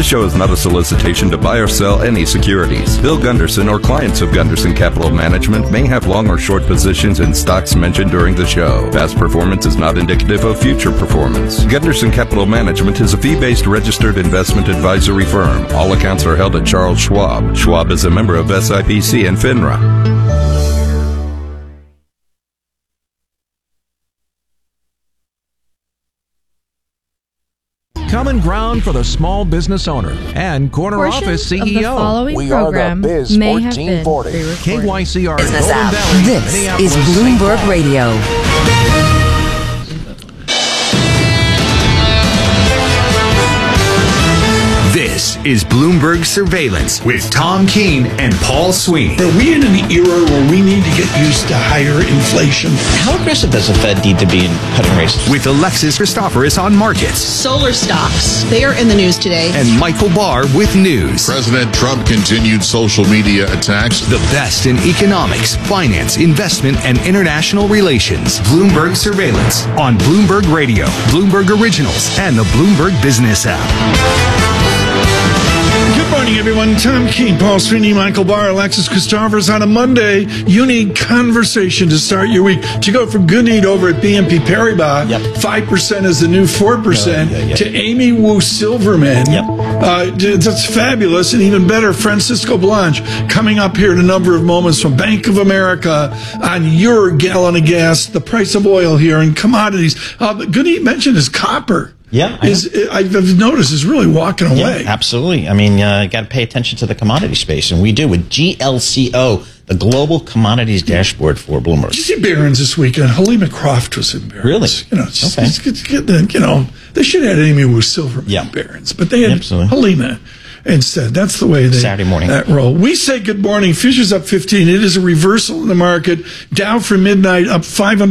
This show is not a solicitation to buy or sell any securities. Bill Gunderson or clients of Gunderson Capital Management may have long or short positions in stocks mentioned during the show. Past performance is not indicative of future performance. Gunderson Capital Management is a fee-based registered investment advisory firm. All accounts are held at Charles Schwab. Schwab is a member of SIPC and FINRA. Common ground for the small business owner and corner Portions office CEO. Of the following We program are the Biz may have been 1440. KYCR Business Golden app. Valley, This Minneapolis, is Bloomberg Radio. This is Bloomberg Surveillance with Tom Keene and Paul Sweeney. Are we in an era where we need to get used to higher inflation? How aggressive does the Fed need to be in cutting rates? With Alexis Christoforous on markets. Solar stocks. They are in the news today. And Michael Barr with news. President Trump continued social media attacks. The best in economics, finance, investment, and international relations. Bloomberg Surveillance on Bloomberg Radio, Bloomberg Originals, and the Bloomberg Business app. Good morning, everyone. Tom Keene, Paul Sweeney, Michael Barr, Alexis Christoforous on a Monday. You need conversation to start your week. To go from good need over at BNP Paribas, 5% is the new 4%, to Amy Wu Silverman. That's fabulous. And even better, Francisco Blanche coming up here in a number of moments from Bank of America on your gallon of gas, the price of oil here, and commodities. Good need mentioned is copper. Yeah, I've noticed is really walking away. Yeah, absolutely. I mean, got to pay attention to the commodity space, and we do with GLCO, the Global Commodities Dashboard for Bloomberg. Did you see Barron's this weekend? Helena Croft was in Barron's. Really? They should have had Amy Wu Silverman in Barron's, but they had Helena instead. That's the way they Saturday morning roll. We say good morning. Futures up 15. It is a reversal in the market. Dow from midnight up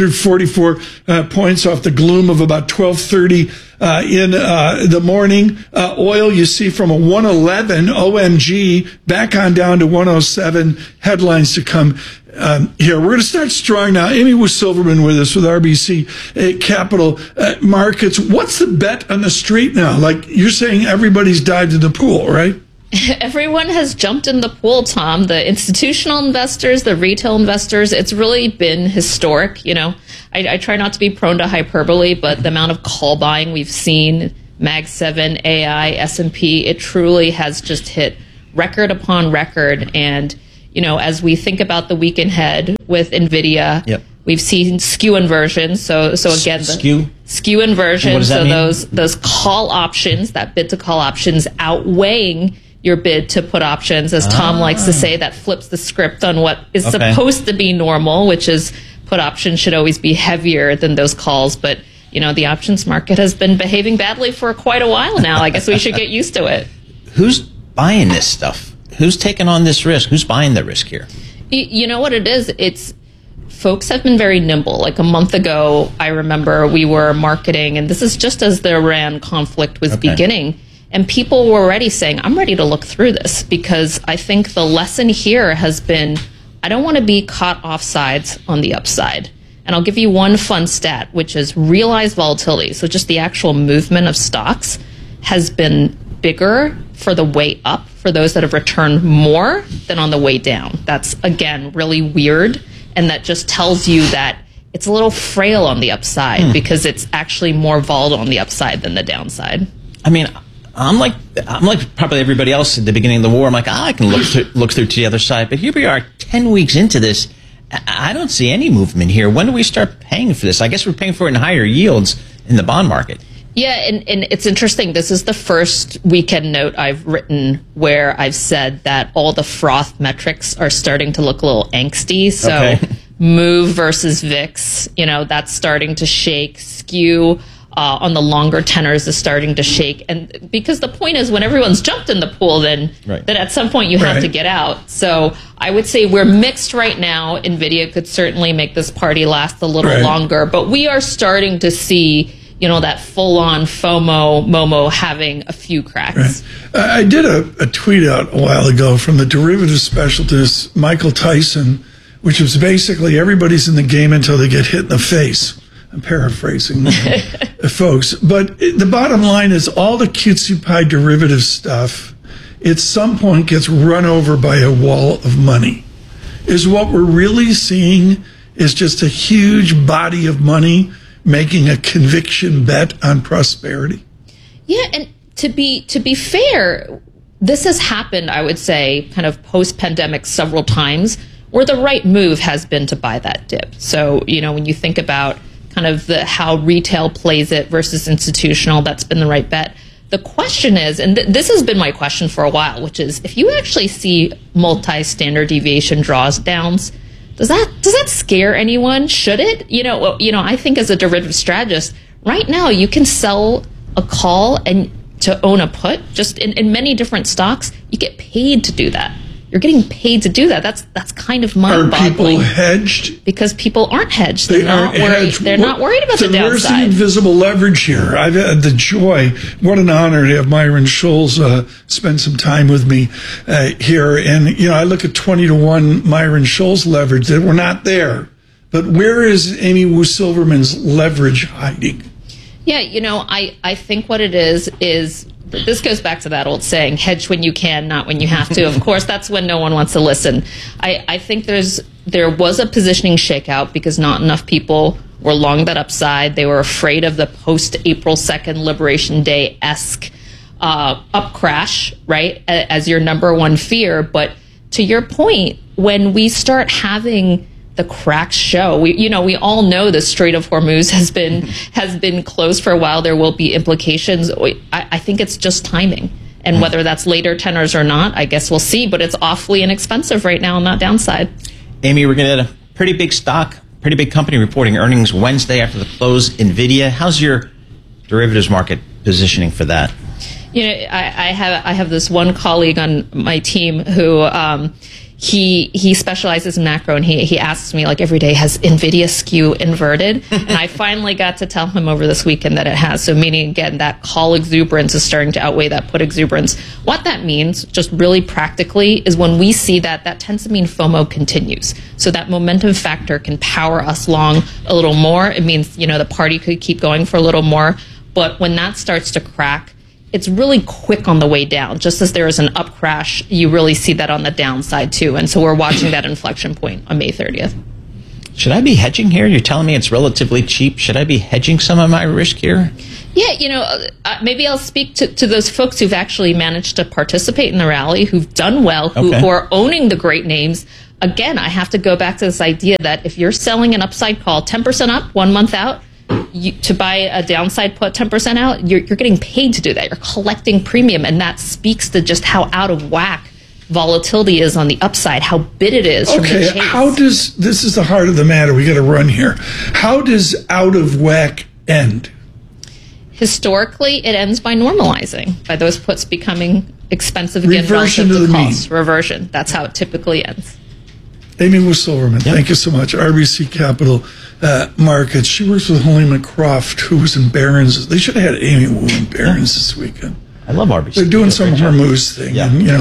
544 points off the gloom of about 12:30 in the morning. Oil you see from a 111 OMG back on down to 107. Headlines to come here. We're going to start strong now. Amy Wu Silverman with us with RBC Capital Markets. What's the bet on the street now? Like you're saying, everybody's dived in the pool, right? Everyone has jumped in the pool, Tom. The institutional investors, the retail investors, it's really been historic. You know, I try not to be prone to hyperbole, but the amount of call buying we've seen, Mag 7, AI, S&P, it truly has just hit record upon record. And, you know, as we think about the week ahead with NVIDIA, we've seen skew inversion. So again, skew inversion. So those call options, that bid to call options outweighing your bid to put options, as Tom likes to say, that flips the script on what is supposed to be normal, which is put options should always be heavier than those calls. But, you know, the options market has been behaving badly for quite a while now. I guess we should get used to it. Who's buying this stuff? Who's taking on this risk? Who's buying the risk here? You know what it is? It's folks have been very nimble. Like a month ago, I remember we were marketing, and this is just as the Iran conflict was beginning. And people were already saying, I'm ready to look through this, because I think the lesson here has been, I don't want to be caught offsides on the upside. And I'll give you one fun stat, which is realized volatility. So just the actual movement of stocks has been bigger for the way up for those that have returned more than on the way down. That's, again, really weird. And that just tells you that it's a little frail on the upside because it's actually more volatile on the upside than the downside. I mean, I'm like probably everybody else at the beginning of the war. I'm like, I can look through to the other side. But here we are 10 weeks into this. I don't see any movement here. When do we start paying for this? I guess we're paying for it in higher yields in the bond market. Yeah, and it's interesting. This is the first weekend note I've written where I've said that all the froth metrics are starting to look a little angsty. So move versus VIX, you know, that's starting to shake. Skew on the longer tenors is starting to shake. And because the point is, when everyone's jumped in the pool, then at some point you have to get out. So I would say we're mixed right now. NVIDIA could certainly make this party last a little longer. But we are starting to see, you know, that full-on FOMO, MOMO having a few cracks. I did a tweet out a while ago from the derivative specialist Michael Tyson, which was basically everybody's in the game until they get hit in the face. I'm paraphrasing folks. But the bottom line is all the cutesy pie derivative stuff at some point gets run over by a wall of money. Is what we're really seeing is just a huge body of money making a conviction bet on prosperity. Yeah, and to be fair, this has happened, I would say, kind of post-pandemic several times, where the right move has been to buy that dip. So, when you think about kind of how retail plays it versus institutional, that's been the right bet. The question is, and this has been my question for a while, which is, if you actually see multi-standard deviation drawdowns, does that scare anyone? Should it? I think as a derivative strategist, right now you can sell a call and to own a put. Just in many different stocks, you get paid to do that. You're getting paid to do that. That's kind of mind-boggling. Are people hedged? Because people aren't hedged. They're not hedged. They're not worried about the downside. Where's the invisible leverage here? I've had the joy. What an honor to have Myron Scholes spend some time with me here. And I look at 20-1 Myron Scholes leverage that we're not there. But where is Amy Wu Silverman's leverage hiding? Yeah, I think what it is this goes back to that old saying, hedge when you can, not when you have to. Of course, that's when no one wants to listen. I think there was a positioning shakeout because not enough people were long that upside. They were afraid of the post-April 2nd Liberation Day-esque up crash, right, as your number one fear. But to your point, when we start having the cracks show, we all know the Strait of Hormuz has been closed for a while. There will be implications. I think it's just timing, and whether that's later tenors or not, I guess we'll see. But it's awfully inexpensive right now on that downside. Amy, we're going to get a pretty big stock, pretty big company reporting earnings Wednesday after the close. NVIDIA. How's your derivatives market positioning for that? I have this one colleague on my team who. He specializes in macro, and he asks me like every day, has NVIDIA skew inverted? And I finally got to tell him over this weekend that it has. So meaning, again, that call exuberance is starting to outweigh that put exuberance. What that means, just really practically, is when we see that tends to mean FOMO continues. So that momentum factor can power us long a little more. It means, the party could keep going for a little more. But when that starts to crack, it's really quick on the way down. Just as there is an up crash, you really see that on the downside too. And so we're watching that inflection point on May 30th. Should I be hedging here? You're telling me it's relatively cheap. Should I be hedging some of my risk here? Yeah, maybe I'll speak to those folks who've actually managed to participate in the rally, who've done well, who are owning the great names. Again, I have to go back to this idea that if you're selling an upside call 10% up 1 month out, to buy a downside put 10% out, you're getting paid to do that. You're collecting premium, and that speaks to just how out of whack volatility is on the upside, how bid it is from the chase. How does, this is the heart of the matter, we got to run here. How does out of whack end? Historically, it ends by normalizing, by those puts becoming expensive again Reversion relative to to the cost. Reversion. That's how it typically ends. Amy Wu Silverman, thank you so much. RBC Capital Markets. She works with Halima Croft, who was in Barron's. They should have had Amy Wu in Barron's this weekend. I love RBC. They're doing some Hormuz thing. Yeah. And,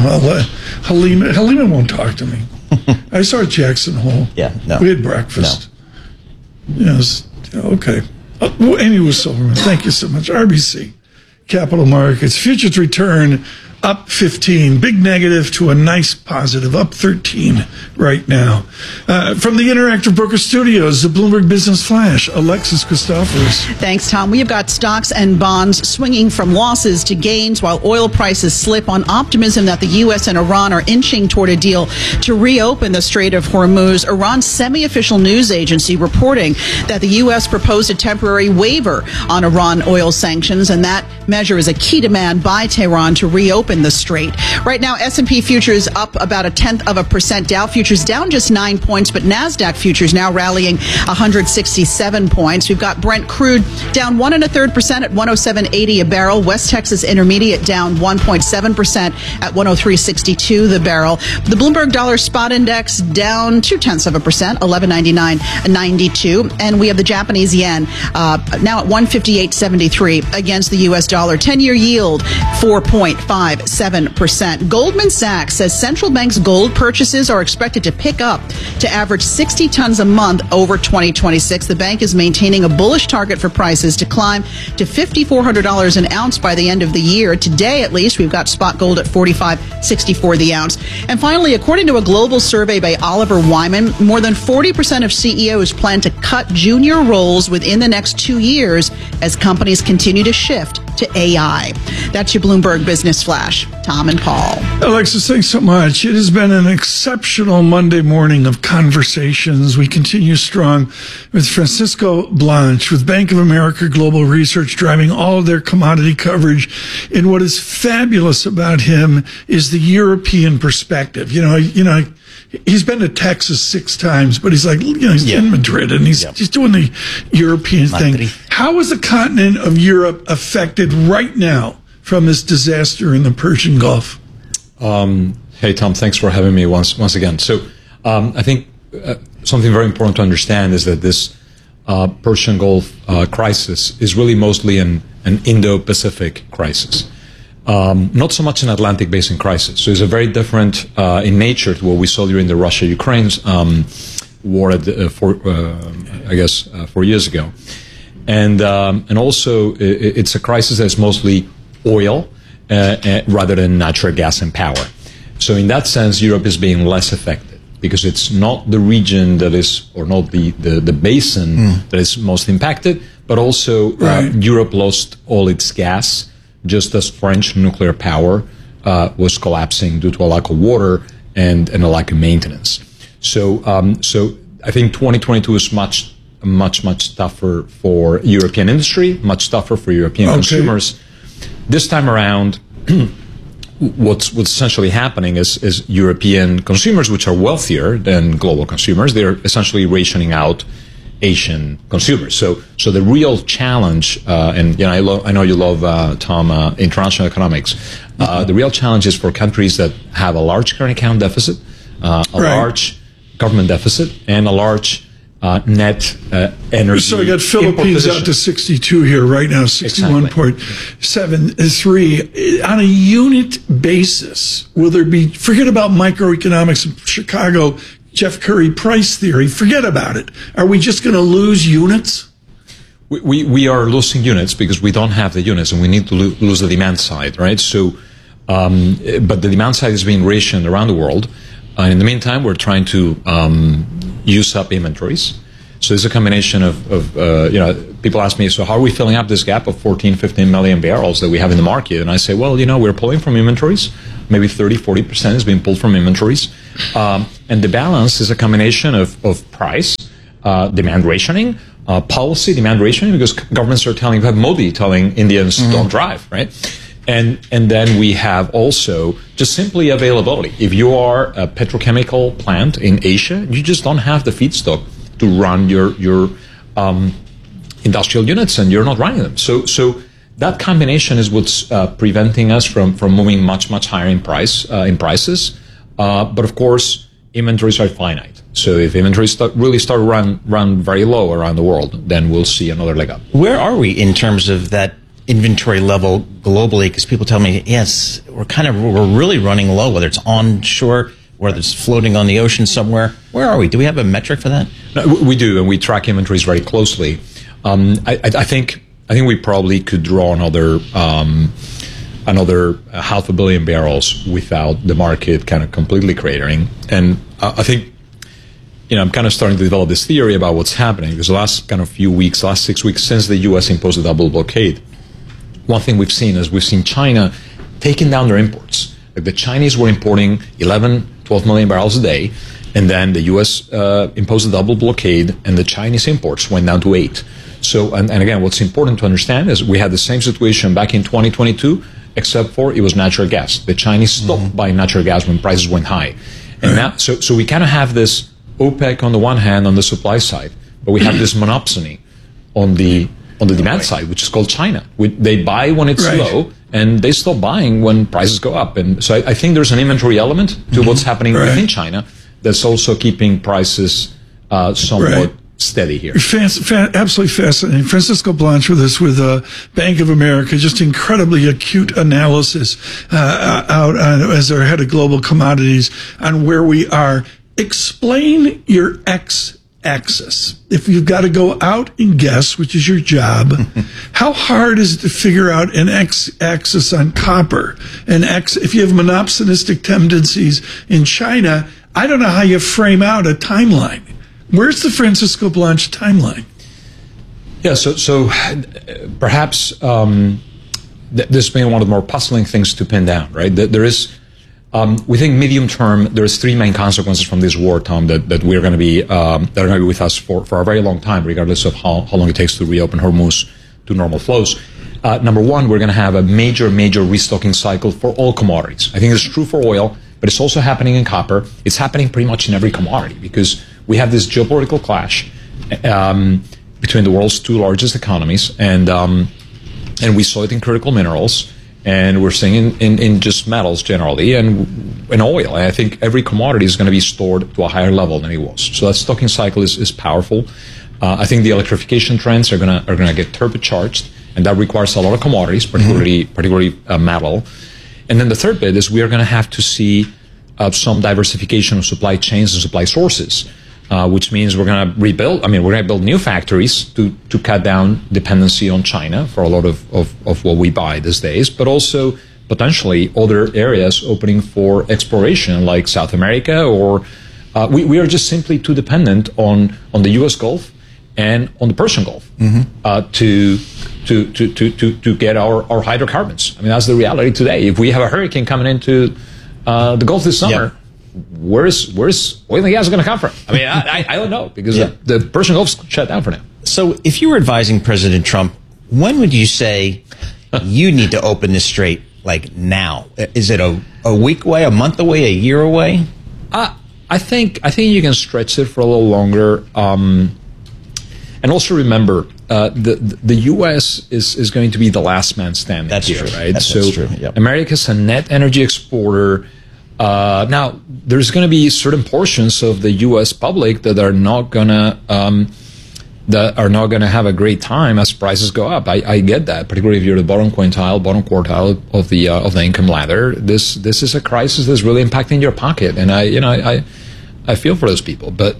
Halima won't talk to me. I saw Jackson Hole. Yeah, no. We had breakfast. No. Yes. Okay. Amy Wu Silverman, thank you so much. RBC Capital Markets. Futures return up 15, big negative to a nice positive, up 13 right now. From the Interactive Broker Studios, the Bloomberg Business Flash, Alexis Christoforous. Thanks, Tom. We have got stocks and bonds swinging from losses to gains while oil prices slip on optimism that the U.S. and Iran are inching toward a deal to reopen the Strait of Hormuz. Iran's semi-official news agency reporting that the U.S. proposed a temporary waiver on Iran oil sanctions, and that measure is a key demand by Tehran to reopen the strait. Right now, S&P futures up about 0.1%. Dow futures down just 9 points, but NASDAQ futures now rallying 167 points. We've got Brent crude down 1.33% at 107.80 a barrel. West Texas Intermediate down 1.7% at 103.62 the barrel. The Bloomberg Dollar Spot Index down 0.2%, 11.99.92. And we have the Japanese yen now at 158.73 against the U.S. dollar. 10-year yield 4.5. 0.57%. Goldman Sachs says central banks' gold purchases are expected to pick up to average 60 tons a month over 2026. The bank is maintaining a bullish target for prices to climb to $5,400 an ounce by the end of the year. Today, at least, we've got spot gold at $45.64 the ounce. And finally, according to a global survey by Oliver Wyman, more than 40% of CEOs plan to cut junior roles within the next 2 years as companies continue to shift to AI. That's your Bloomberg Business Flash. Tom and Paul. Alexis, thanks so much. It has been an exceptional Monday morning of conversations. We continue strong with Francisco Blanch with Bank of America Global Research driving all of their commodity coverage. And what is fabulous about him is the European perspective. He's been to Texas 6 times, but he's he's in Madrid and he's doing the European thing. How is the continent of Europe affected right now from this disaster in the Persian Gulf? Hey, Tom, thanks for having me once again. So I think something very important to understand is that this Persian Gulf crisis is really mostly an Indo-Pacific crisis. Not so much an Atlantic Basin crisis. So it's a very different in nature to what we saw during the Russia-Ukraine war 4 years ago. And also it's a crisis that's mostly oil rather than natural gas and power. So in that sense, Europe is being less affected because it's not the region that is, or not the basin that is most impacted, but also Europe lost all its gas just as French nuclear power was collapsing due to a lack of water and a lack of maintenance. So I think 2022 is much tougher for European industry, much tougher for European consumers. This time around, what's essentially happening is European consumers, which are wealthier than global consumers, they're essentially rationing out Asian consumers. So the real challenge, and I know you love Tom, international economics. The real challenge is for countries that have a large current account deficit, a large government deficit, and a large net energy. So I got Philippines out to 62 here right now, 61.73 on a unit basis. Will there be? Forget about microeconomics of Chicago. Jeff Curry price theory, forget about it. Are we just going to lose units? We are losing units because we don't have the units and we need to lose the demand side, right? So, but the demand side is being rationed around the world. And in the meantime, we're trying to use up inventories. So it's a combination of people ask me, so how are we filling up this gap of 15 million barrels that we have in the market? And I say, well, we're pulling from inventories. Maybe 30-40% is being pulled from inventories. And the balance is a combination of price, demand rationing, policy, demand rationing, because governments are telling, you have Modi telling Indians don't drive, right? And then we have also just simply availability. If you are a petrochemical plant in Asia, you just don't have the feedstock to run your industrial units, and you're not running them. So that combination is what's preventing us from moving much higher in prices. But of course, inventories are finite. So if inventories really start run very low around the world, then we'll see another leg up. Where are we in terms of that inventory level globally? Because people tell me, yes, we're really running low, whether it's onshore, whether it's floating on the ocean somewhere. Where are we? Do we have a metric for that? No, we do, and we track inventories very closely. I think we probably could draw another 500 million barrels without the market kind of completely cratering. And I think, I'm kind of starting to develop this theory about what's happening, because the last 6 weeks since the U.S. imposed a double blockade, one thing we've seen is China taking down their imports. Like the Chinese were importing 12 million barrels a day, and then the U.S. imposed a double blockade, and the Chinese imports went down to 8. So, and again, what's important to understand is we had the same situation back in 2022, except for it was natural gas. The Chinese stopped buying natural gas when prices went high. And now, so we kind of have this OPEC on the one hand on the supply side, but we have this monopsony on the demand side, which is called China. They buy when it's low, and they stop buying when prices go up. And so I think there's an inventory element to what's happening within China that's also keeping prices somewhat steady here. Absolutely fascinating. Francisco Blanch with us with Bank of America, just incredibly acute analysis out as our head of global commodities on where we are. Explain your x-axis. If you've got to go out and guess, which is your job, how hard is it to figure out an x-axis on copper? If you have monopsonistic tendencies in China, I don't know how you frame out a timeline. Where's the Francisco Blanch timeline? Yeah, so perhaps this has been one of the more puzzling things to pin down, right? There is, we think medium term, there's three main consequences from this war, Tom, that we're going to be, that are going to be with us for a very long time, regardless of how long it takes to reopen Hormuz to normal flows. Number one, we're going to have a major restocking cycle for all commodities. I think it's true for oil, but it's also happening in copper. It's happening pretty much in every commodity because we have this geopolitical clash between the world's two largest economies, and we saw it in critical minerals, and we're seeing it in just metals generally, and in oil. And I think every commodity is going to be stored to a higher level than it was. So that stocking cycle is powerful. I think the electrification trends are going to get turbocharged, and that requires a lot of commodities, particularly metal. And then the third bit is we are going to have to see some diversification of supply chains and supply sources, which means we're going to rebuild. I mean, we're going to build new factories to cut down dependency on China for a lot of what we buy these days, but also potentially other areas opening for exploration like South America, or we are just simply too dependent on the U.S. Gulf and on the Persian Gulf to get our hydrocarbons. I mean, that's the reality today. If we have a hurricane coming into the Gulf this summer, where's oil and gas going to come from? I mean, I don't know, because the Persian Gulf's shut down for now. So if you were advising President Trump, when would you say you need to open this strait, like now? Is it a week away, a month away, a year away? I think you can stretch it for a little longer. And also remember, the U.S. is going to be the last man standing. That's here, true. right? That's true. Yep. America's a net energy exporter. Now, there's going to be certain portions of the U.S. public that are not going to have a great time as prices go up. I get that, particularly if you're the bottom quartile of the income ladder. This is a crisis that's really impacting your pocket, and I feel for those people. But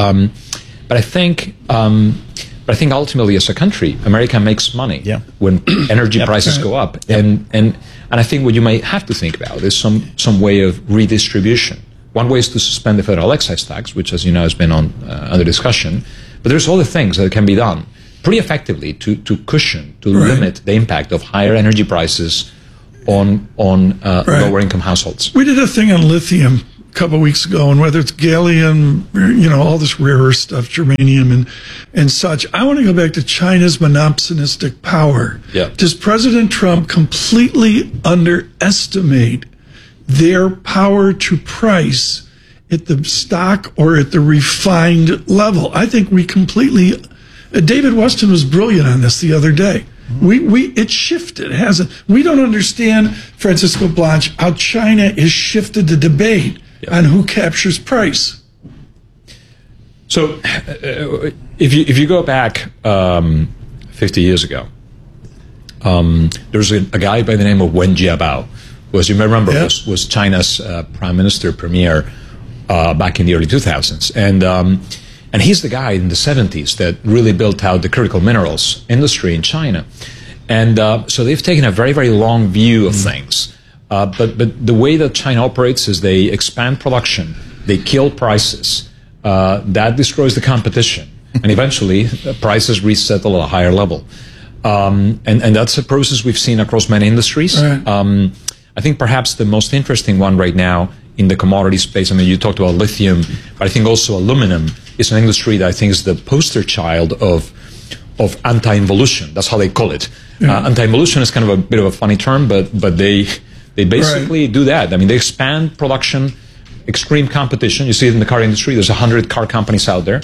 I think ultimately, as a country, America makes money when energy prices go up, and I think what you might have to think about is some way of redistribution. One way is to suspend the federal excise tax, which, as you know, has been under discussion. But there's other things that can be done pretty effectively to cushion, to limit the impact of higher energy prices on lower income households. We did a thing on lithium a couple of weeks ago, and whether it's gallium, all this rare earth stuff, germanium and such. I want to go back to China's monopsonistic power. Yeah. Does President Trump completely underestimate their power to price at the stock or at the refined level? I think we completely. David Weston was brilliant on this the other day. It shifted, hasn't? We don't understand, Francisco Blanch, how China has shifted the debate on who captures price. So, if you go back 50 years ago, there's a guy by the name of Wen Jiabao, who, as you may remember, was China's prime minister, premier, back in the early 2000s, and he's the guy in the 70s that really built out the critical minerals industry in China, and so they've taken a very, very long view of things. But the way that China operates is they expand production, they kill prices, that destroys the competition, and eventually prices resettle at a higher level. And that's a process we've seen across many industries. Right. I think perhaps the most interesting one right now in the commodity space, I mean, you talked about lithium, but I think also aluminum is an industry that I think is the poster child of anti-involution. That's how they call it. Anti-involution is kind of a bit of a funny term, but they basically do that. I mean, they expand production, extreme competition. You see it in the car industry. There's 100 car companies out there.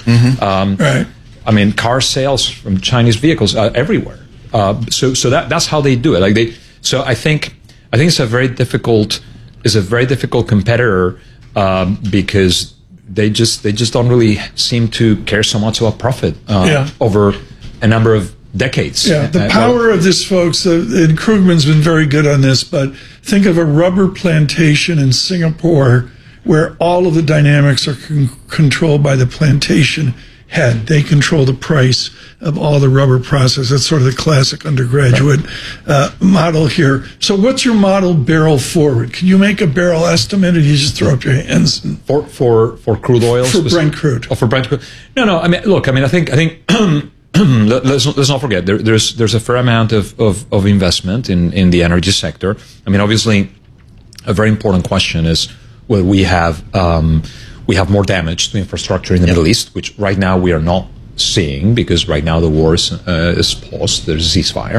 I mean, car sales from Chinese vehicles are everywhere. So that's how they do it. So I think it's a very difficult competitor because they just don't really seem to care so much about profit over a number of decades. Yeah, the power of this, folks, and Krugman's been very good on this, but think of a rubber plantation in Singapore where all of the dynamics are controlled by the plantation head. They control the price of all the rubber process. That's sort of the classic undergraduate model here. So what's your model barrel forward? Can you make a barrel estimate, or you just throw up your hands? For crude oil? For Brent crude. Oh, for Brent crude. No, I mean, look, I think let's not forget there's a fair amount of investment in the energy sector. I mean, obviously, a very important question is whether we have more damage to infrastructure in the Middle East, which right now we are not seeing, because right now the war is paused. There's a ceasefire.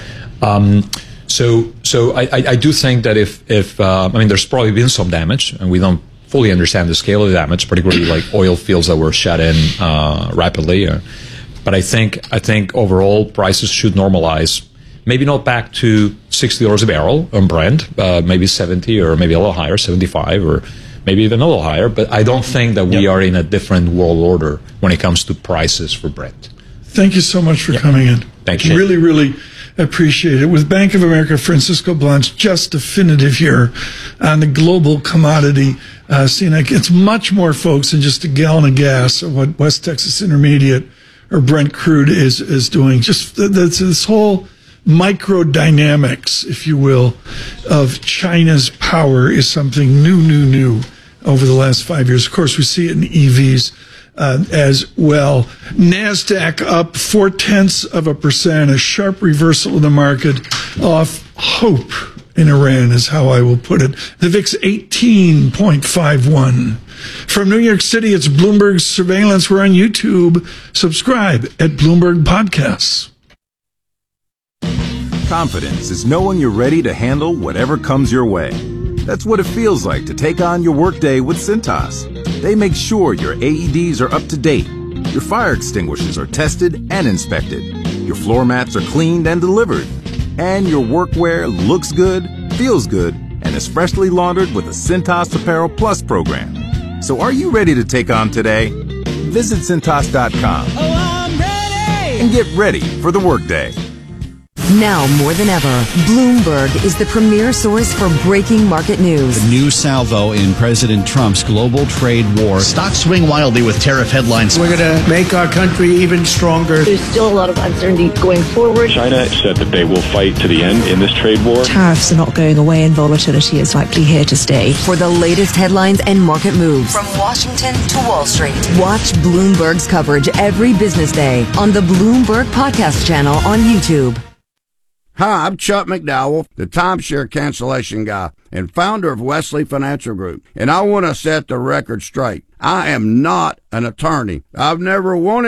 So I do think that if I mean, there's probably been some damage, and we don't fully understand the scale of the damage, particularly like oil fields that were shut in rapidly. But I think overall prices should normalize. Maybe not back to $60 a barrel on Brent, maybe 70 or maybe a little higher, 75 or maybe even a little higher. But I don't think that we are in a different world order when it comes to prices for Brent. Thank you so much for coming in. Thank you. Really, really appreciate it. With Bank of America, Francisco Blanch, just definitive here on the global commodity scene. It's much more, folks, than just a gallon of gas or what West Texas Intermediate or Brent crude is doing. Just this whole microdynamics, if you will, of China's power is something new over the last 5 years. Of course, we see it in EVs as well. NASDAQ up 0.4%, a sharp reversal in the market off hope in Iran is how I will put it. The VIX 18.51. From New York City, it's Bloomberg Surveillance. We're on YouTube. Subscribe at Bloomberg Podcasts. Confidence is knowing you're ready to handle whatever comes your way. That's what it feels like to take on your workday with Cintas. They make sure your AEDs are up to date, your fire extinguishers are tested and inspected, your floor mats are cleaned and delivered, and your workwear looks good, feels good, and is freshly laundered with the Cintas Apparel Plus program. So are you ready to take on today? Visit Cintas.com and get ready for the workday. Now more than ever, Bloomberg is the premier source for breaking market news. The new salvo in President Trump's global trade war. Stocks swing wildly with tariff headlines. We're going to make our country even stronger. There's still a lot of uncertainty going forward. China said that they will fight to the end in this trade war. Tariffs are not going away and volatility is likely here to stay. For the latest headlines and market moves from Washington to Wall Street, watch Bloomberg's coverage every business day on the Bloomberg Podcast channel on YouTube. Hi, I'm Chuck McDowell, the timeshare cancellation guy and founder of Wesley Financial Group. And I want to set the record straight. I am not an attorney. I've never wanted